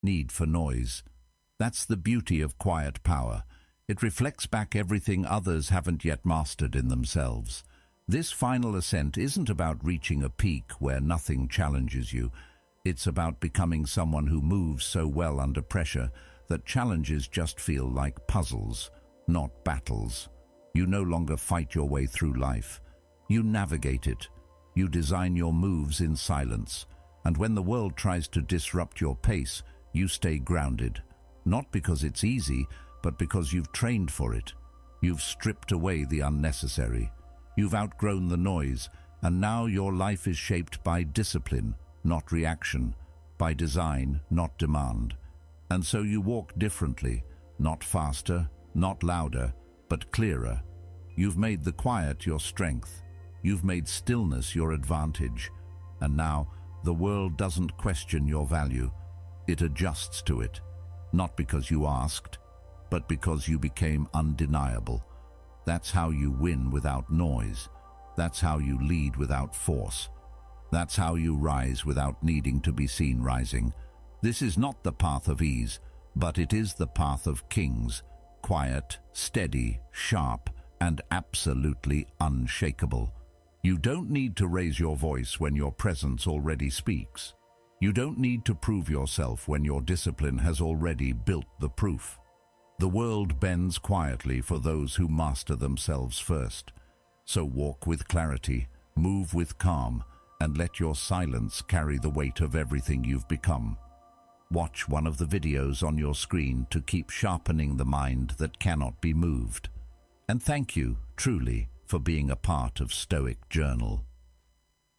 need for noise. That's the beauty of quiet power. It reflects back everything others haven't yet mastered in themselves. This final ascent isn't about reaching a peak where nothing challenges you. It's about becoming someone who moves so well under pressure that challenges just feel like puzzles, not battles. You no longer fight your way through life. You navigate it. You design your moves in silence. And when the world tries to disrupt your pace, you stay grounded. Not because it's easy, but because you've trained for it. You've stripped away the unnecessary. You've outgrown the noise, and now your life is shaped by discipline, not reaction, by design, not demand. And so you walk differently, not faster, not louder, but clearer. You've made the quiet your strength. You've made stillness your advantage. And now the world doesn't question your value. It adjusts to it, not because you asked, but because you became undeniable. That's how you win without noise. That's how you lead without force. That's how you rise without needing to be seen rising. This is not the path of ease, but it is the path of kings, quiet, steady, sharp, and absolutely unshakable. You don't need to raise your voice when your presence already speaks. You don't need to prove yourself when your discipline has already built the proof. The world bends quietly for those who master themselves first. So walk with clarity, move with calm, and let your silence carry the weight of everything you've become. Watch one of the videos on your screen to keep sharpening the mind that cannot be moved. And thank you, truly, for being a part of Stoic Journal.